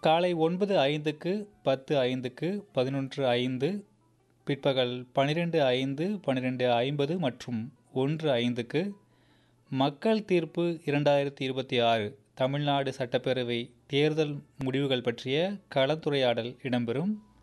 காலை 9:05க்கு, 10:05க்கு, 11:05, பிற்பகல் 12:05, 12:50 மற்றும் 1:05க்கு மக்கள் தீர்ப்பு 2026 தமிழ்நாடு சட்டப்பேரவை தேர்தல் முடிவுகள் பற்றிய கலந்துரையாடல் இடம்பெறும்.